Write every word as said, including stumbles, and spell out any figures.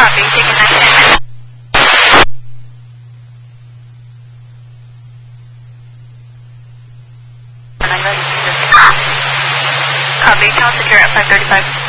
Copy, taking nine ten. Copy, count secure at five thirty-five.